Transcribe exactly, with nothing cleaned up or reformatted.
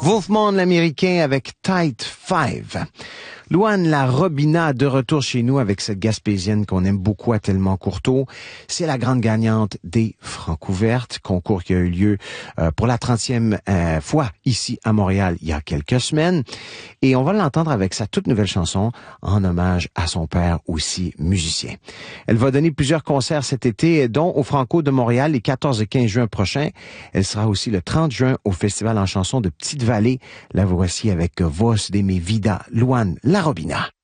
Wolfman l'Américain avec Tight Five. Louane La Robina de retour chez nous avec cette Gaspésienne qu'on aime beaucoup à Tellement Courteau. C'est la grande gagnante des Francouvertes, concours qui a eu lieu euh, pour la trentième euh, fois ici à Montréal il y a quelques semaines. Et on va l'entendre avec sa toute nouvelle chanson en hommage à son père aussi musicien. Elle va donner plusieurs concerts cet été, dont au Franco de Montréal les quatorze et quinze juin prochains. Elle sera aussi le trente juin au Festival en chanson de Petite-Vallée. La voici avec Voz de mi vida, Louane La Robina.